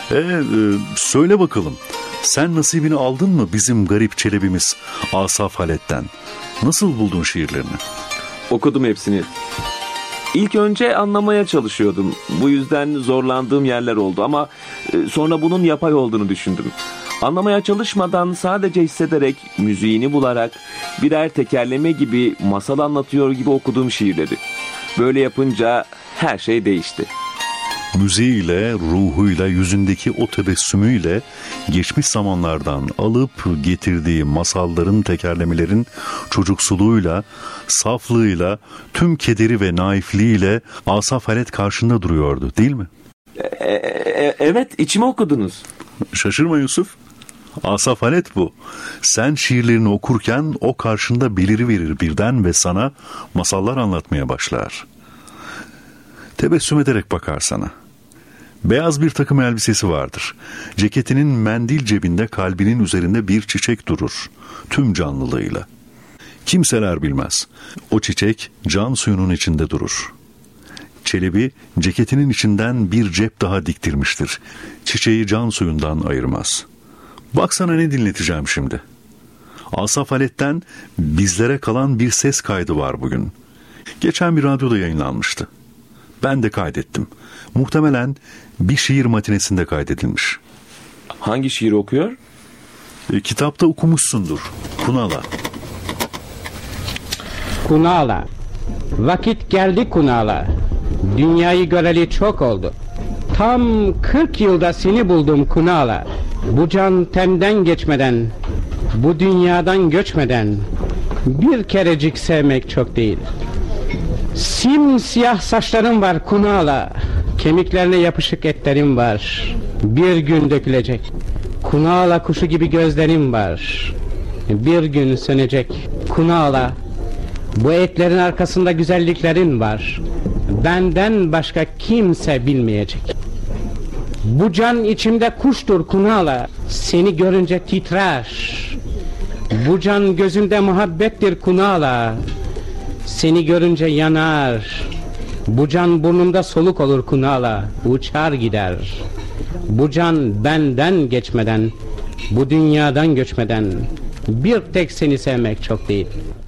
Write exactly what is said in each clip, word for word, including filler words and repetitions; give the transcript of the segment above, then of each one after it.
E, e, söyle bakalım, sen nasibini aldın mı bizim garip Çelebi'miz Asaf Halet'ten? Nasıl buldun şiirlerini? Okudum hepsini. İlk önce anlamaya çalışıyordum. Bu yüzden zorlandığım yerler oldu ama sonra bunun yapay olduğunu düşündüm. Anlamaya çalışmadan sadece hissederek, müziğini bularak birer tekerleme gibi masal anlatıyor gibi okuduğum şiirleri. Böyle yapınca her şey değişti. Müziğiyle, ruhuyla, yüzündeki o tebessümüyle geçmiş zamanlardan alıp getirdiği masalların, tekerlemelerin çocuksuluğuyla, saflığıyla, tüm kederi ve naifliğiyle Asaf Halet karşında duruyordu, değil mi? E- e- evet, içime okudunuz. Şaşırma Yusuf. Asaf Halet bu. Sen şiirlerini okurken o karşında beliriverir birden ve sana masallar anlatmaya başlar. Tebessüm ederek bakar sana. Beyaz bir takım elbisesi vardır. Ceketinin mendil cebinde kalbinin üzerinde bir çiçek durur. Tüm canlılığıyla. Kimseler bilmez. O çiçek can suyunun içinde durur. Çelebi ceketinin içinden bir cep daha diktirmiştir. Çiçeği can suyundan ayırmaz. Baksana ne dinleteceğim şimdi. Asaf Halet'ten bizlere kalan bir ses kaydı var bugün. Geçen bir radyoda yayınlanmıştı. Ben de kaydettim. Muhtemelen bir şiir matinesinde kaydedilmiş. Hangi şiiri okuyor? E, kitapta okumuşsundur. Kunala. Kunala. Vakit geldi Kunala. Dünyayı göreli çok oldu. Tam kırk yılda seni buldum Kunala. Bu can tenden geçmeden, bu dünyadan göçmeden bir kerecik sevmek çok değil. Simsiyah saçların var Kunala. Kemiklerine yapışık etlerim var. Bir gün dökülecek. Kunala kuşu gibi gözlerim var. Bir gün sönecek. Kunala, bu etlerin arkasında güzelliklerin var. Benden başka kimse bilmeyecek. Bu can içimde kuştur Kunala. Seni görünce titrer. Bu can gözümde muhabbettir Kunala. Seni görünce yanar. Bu can burnumda soluk olur Kunala. Uçar gider. Bu can benden geçmeden, bu dünyadan göçmeden bir tek seni sevmek çok değil.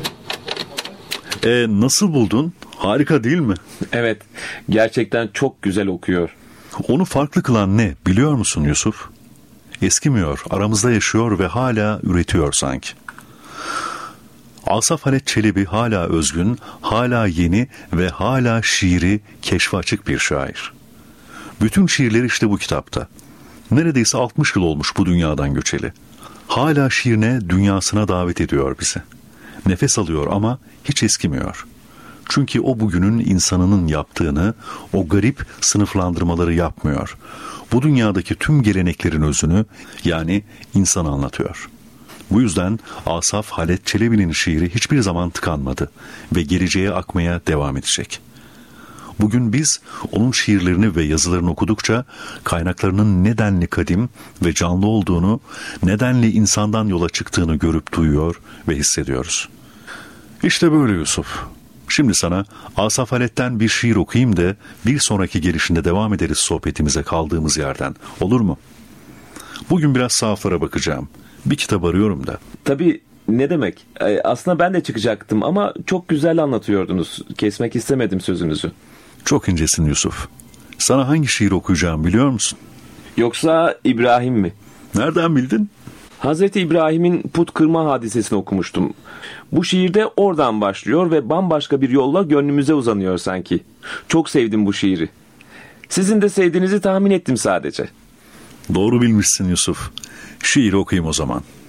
E, nasıl buldun? Harika değil mi? Evet, gerçekten çok güzel okuyor. Onu farklı kılan ne biliyor musun Yusuf? Eskimiyor, aramızda yaşıyor ve hala üretiyor sanki. Asaf Halet Çelebi hala özgün, hala yeni ve hala şiiri keşfe açık bir şair. Bütün şiirleri işte bu kitapta. Neredeyse altmış yıl olmuş bu dünyadan göçeli. Hala şiirine, dünyasına davet ediyor bizi. Nefes alıyor ama hiç eskimiyor. Çünkü o bugünün insanının yaptığını, o garip sınıflandırmaları yapmıyor. Bu dünyadaki tüm geleneklerin özünü, yani insanı anlatıyor. Bu yüzden Asaf Halet Çelebi'nin şiiri hiçbir zaman tıkanmadı ve geleceğe akmaya devam edecek. Bugün biz onun şiirlerini ve yazılarını okudukça kaynaklarının nedenli kadim ve canlı olduğunu, nedenli insandan yola çıktığını görüp duyuyor ve hissediyoruz. İşte böyle Yusuf. Şimdi sana Asaf Halet'ten bir şiir okuyayım da bir sonraki gelişinde devam ederiz sohbetimize kaldığımız yerden. Olur mu? Bugün biraz sahaflara bakacağım. Bir kitap arıyorum da. Tabii, ne demek? Aslında ben de çıkacaktım ama çok güzel anlatıyordunuz. Kesmek istemedim sözünüzü. Çok incesin Yusuf. Sana hangi şiir okuyacağım biliyor musun? Yoksa İbrahim mi? Nereden bildin? Hazreti İbrahim'in put kırma hadisesini okumuştum. Bu şiirde oradan başlıyor ve bambaşka bir yolla gönlümüze uzanıyor sanki. Çok sevdim bu şiiri. Sizin de sevdiğinizi tahmin ettim sadece. Doğru bilmişsin Yusuf. Şiir okuyayım o zaman.